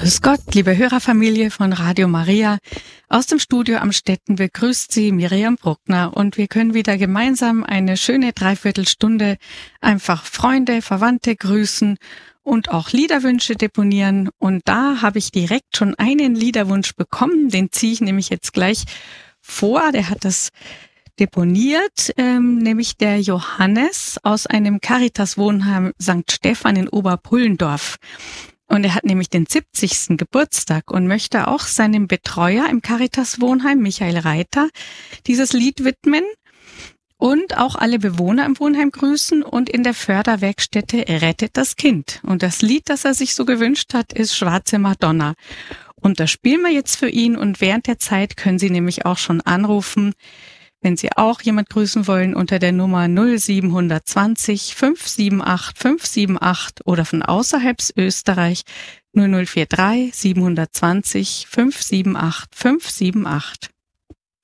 Grüß Gott, liebe Hörerfamilie von Radio Maria. Aus dem Studio am Stetten begrüßt Sie Miriam Bruckner und wir können wieder gemeinsam eine schöne Dreiviertelstunde einfach Freunde, Verwandte grüßen und auch Liederwünsche deponieren. Und da habe ich direkt schon einen Liederwunsch bekommen, den ziehe ich nämlich jetzt gleich vor. Der hat das deponiert, nämlich der Johannes aus einem Caritas-Wohnheim St. Stephan in Oberpullendorf. Und er hat nämlich den 70. Geburtstag und möchte auch seinem Betreuer im Caritas-Wohnheim, Michael Reiter, dieses Lied widmen und auch alle Bewohner im Wohnheim grüßen und in der Förderwerkstätte Rettet das Kind. Und das Lied, das er sich so gewünscht hat, ist Schwarze Madonna. Und das spielen wir jetzt für ihn und während der Zeit können Sie nämlich auch schon anrufen, wenn Sie auch jemand grüßen wollen, unter der Nummer 0720 578 578 oder von außerhalb Österreich 0043 720 578 578.